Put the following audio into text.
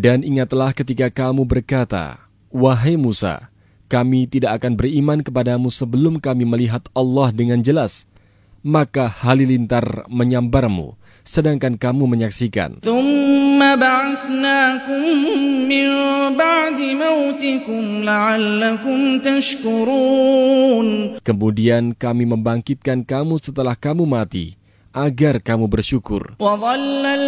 Dan ingatlah ketika kamu berkata, "Wahai Musa, kami tidak akan beriman kepadamu sebelum kami melihat Allah dengan jelas." Maka halilintar menyambarmu, sedangkan kamu menyaksikan. ثُمَّ بَعَثْنَاكُم مِّن بَعْدِ مَوْتِكُمْ لَعَلَّكُمْ تَشْكُرُونَ. Kemudian kami membangkitkan kamu setelah kamu mati, agar kamu bersyukur.